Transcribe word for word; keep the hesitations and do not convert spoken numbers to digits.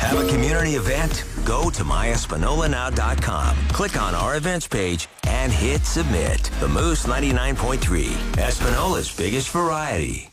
Have a community event? Go to my espanola now dot com. Click on our events page and hit submit. The Moose ninety-nine point three, Espanola's biggest variety.